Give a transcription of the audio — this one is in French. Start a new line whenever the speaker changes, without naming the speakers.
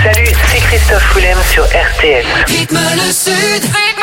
Salut, c'est Christophe Willem sur RTL.
Rythme le Sud.